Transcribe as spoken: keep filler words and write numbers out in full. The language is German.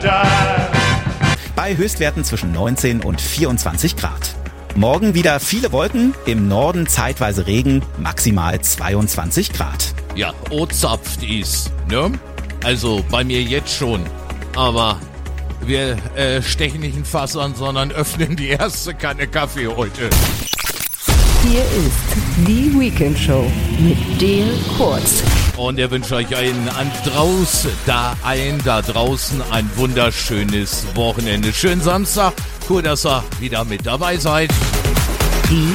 Bei Höchstwerten zwischen neunzehn und vierundzwanzig Grad. Morgen wieder viele Wolken, im Norden zeitweise Regen, maximal zweiundzwanzig Grad. Ja, o zapft is, ne? Also bei mir jetzt schon. Aber wir äh, stechen nicht ein Fass an, sondern öffnen die erste Kanne Kaffee heute. Hier ist die Weekend Show mit Dale Kurz. Und er wünscht euch einen an draußen, da ein, da draußen ein wunderschönes Wochenende. Schönen Samstag, cool, dass ihr wieder mit dabei seid. Die